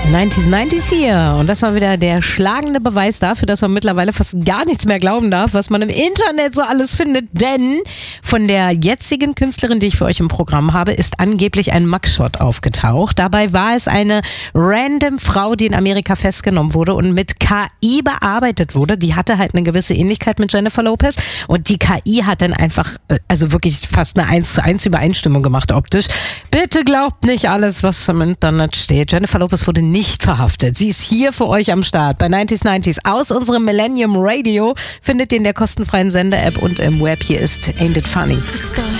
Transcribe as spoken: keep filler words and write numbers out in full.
neunziger neunziger hier. Und das war wieder der schlagende Beweis dafür, dass man mittlerweile fast gar nichts mehr glauben darf, was man im Internet so alles findet. Denn von der jetzigen Künstlerin, die ich für euch im Programm habe, ist angeblich ein Mugshot aufgetaucht. Dabei war es eine random Frau, die in Amerika festgenommen wurde und mit K I bearbeitet wurde. Die hatte halt eine gewisse Ähnlichkeit mit Jennifer Lopez. Und die K I hat dann einfach, also wirklich fast eine eins zu eins Übereinstimmung gemacht optisch. Bitte glaubt nicht alles, was im Internet steht. Jennifer Lopez wurde nicht verhaftet. Sie ist hier für euch am Start bei neunziger neunziger aus unserem Millennium Radio. Findet ihr in der kostenfreien Sender-App und im Web. Hier ist Ain't It Funny.